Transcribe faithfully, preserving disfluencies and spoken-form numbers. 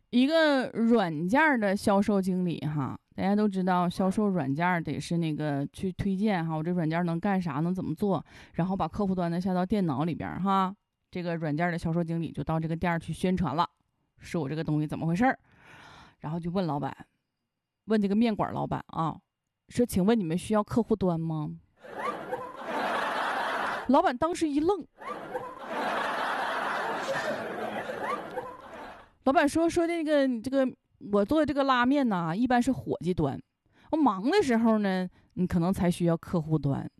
一个软件的销售经理哈，大家都知道销售软件得是那个去推荐哈，我这软件能干啥，能怎么做，然后把客户端呢下到电脑里边哈。这个软件的销售经理就到这个店去宣传了，说我这个东西怎么回事儿，然后就问老板，问这个面馆老板啊，说请问你们需要客户端吗？老板当时一愣，老板说说这个这个我做的这个拉面呢，一般是伙计端，我忙的时候呢，你可能才需要客户端。